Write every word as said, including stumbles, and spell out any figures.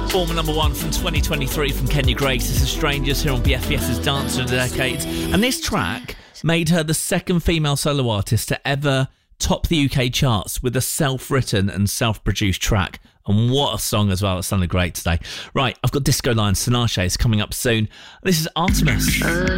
Former number one from twenty twenty-three from Kenya Grace. This is Strangers here on B F B S's Dance of the Decades. And this track made her the second female solo artist to ever top the U K charts with a self-written and self-produced track. And what a song as well. It sounded great today. Right, I've got Disco Lions, Tinashe is coming up soon. This is Artemis. Uh,